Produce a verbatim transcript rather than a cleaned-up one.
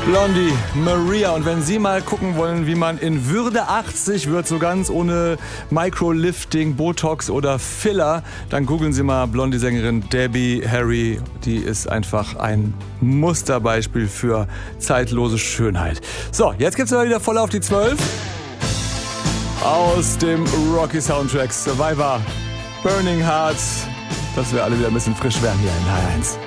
Blondie, Maria. Und wenn Sie mal gucken wollen, wie man in Würde achtzig wird, so ganz ohne Microlifting, Botox oder Filler, dann googeln Sie mal Blondie-Sängerin Debbie Harry. Die ist einfach ein Musterbeispiel für zeitlose Schönheit. So, jetzt gibt's aber wieder voll auf die zwölf. Aus dem Rocky Soundtrack Survivor, Burning Hearts, dass wir alle wieder ein bisschen frisch werden hier in H eins.